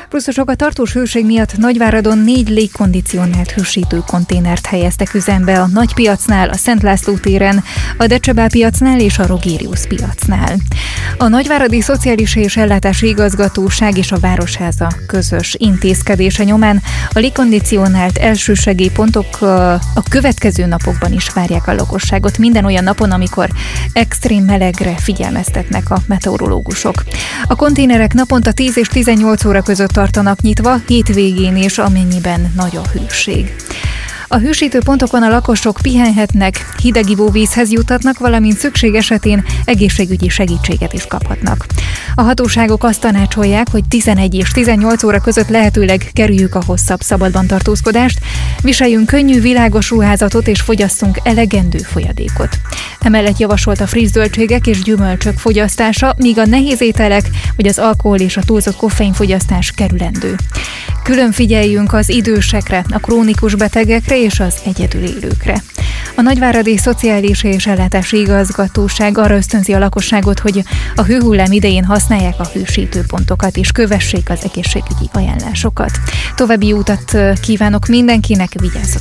Pluszosok a tartós hőség miatt Nagyváradon 4 légkondicionált hősítő konténert helyeztek üzembe a Nagypiacnál, a Szent László téren, a Decsebál piacnál és a Rogérius piacnál. A Nagyváradi Szociális és Ellátási Igazgatóság és a Városháza közös intézkedése nyomán a légkondicionált elsősegélypontok a következő napokban is várják a lakosságot, minden olyan napon, amikor extrém melegre figyelmeztetnek a meteorológusok. A konténerek naponta 10 és 18 óra között tartanak nyitva, hétvégén is, amennyiben nagy a hőség. A hősítőpontokon a lakosok pihenhetnek, hideg ivóvízhez juthatnak, valamint szükség esetén egészségügyi segítséget is kaphatnak. A hatóságok azt tanácsolják, hogy 11 és 18 óra között lehetőleg kerüljük a hosszabb szabadban tartózkodást, viseljünk könnyű, világos ruházatot és fogyasszunk elegendő folyadékot. Emellett javasolt a friss zöldségek és gyümölcsök fogyasztása, míg a nehéz ételek vagy az alkohol és a túlzott koffeinfogyasztás kerülendő. Külön figyeljünk az idősekre, a krónikus betegekre és az egyedül élőkre. A Nagyváradi Szociális és Ellátási Igazgatóság arra ösztönzi a lakosságot, hogy a hőhullám idején használják a hősítőpontokat és kövessék az egészségügyi ajánlásokat. További jó utat kívánok mindenkinek, vigyázzatok!